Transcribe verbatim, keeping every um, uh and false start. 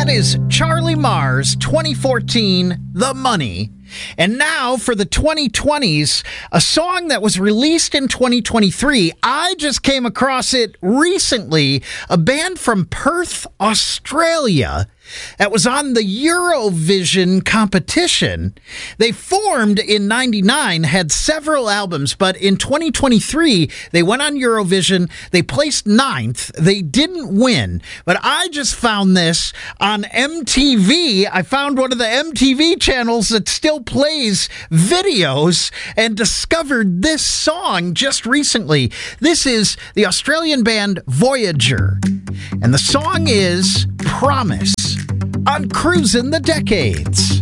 is Charlie Mars, twenty fourteen, The Money. And now for the twenty twenties, a song that was released in twenty twenty-three. I just came across it recently. A band from Perth, Australia, that was on the Eurovision competition. They formed in ninety-nine, had several albums, but in twenty twenty-three, they went on Eurovision. They placed ninth. They didn't win, but I just found this on M T V. I found one of the M T V channels that still plays videos and discovered this song just recently. This is the Australian band Voyager, and the song is Promise on Cruising the Decades.